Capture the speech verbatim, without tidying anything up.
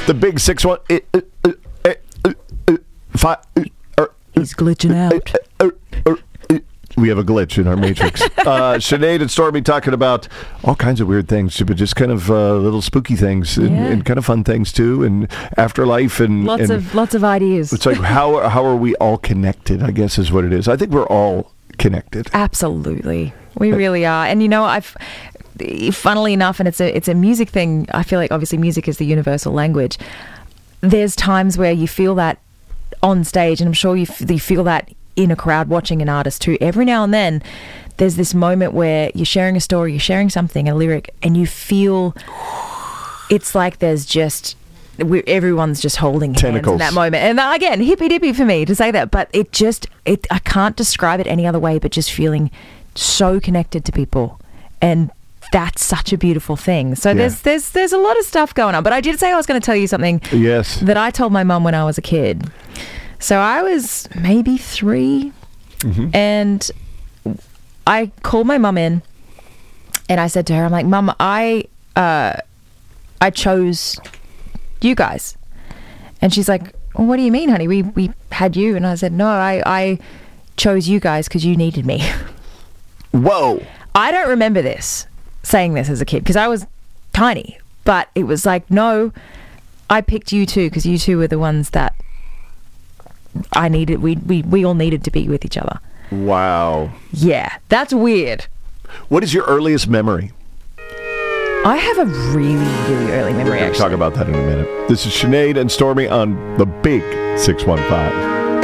The big six one. Uh, uh, uh, uh, uh, uh, five. Uh, uh, He's glitching out. Uh, uh, uh, uh, we have a glitch in our matrix. uh, Sinead and Stormy talking about all kinds of weird things, but just kind of uh, little spooky things and, Yeah. and kind of fun things too, and afterlife and Lots and of lots of ideas. it's like how how are we all connected? I guess is what it is. I think we're all connected. Absolutely, we really are. And you know, I've funnily enough, and it's a it's a music thing. I feel like obviously music is the universal language. There's times where you feel that on stage, and I'm sure you, f- you feel that in a crowd watching an artist too. Every now and then there's this moment where you're sharing a story, you're sharing something, a lyric, and you feel it's like there's just we, everyone's just holding Tentacles. hands in that moment. And again, hippy dippy for me to say that, but it just it I can't describe it any other way but just feeling so connected to people. And that's such a beautiful thing. So Yeah. there's there's there's a lot of stuff going on. But I did say I was going to tell you something Yes. that I told my mum when I was a kid. So I was maybe three, Mm-hmm. and I called my mum in, and I said to her, "I'm like, Mum, I uh, I chose you guys," and she's like, well, "What do you mean, honey? We we had you," and I said, "No, I I chose you guys because you needed me." Whoa. I don't remember this saying this as a kid because I was tiny, but it was like, no, I picked you two because you two were the ones that I needed. We, we we all needed to be with each other. Wow. Yeah, that's weird. What is your earliest memory? I have a really, really early memory, We're going to actually. talk about that in a minute. This is Sinead and Stormy on the Big six one five.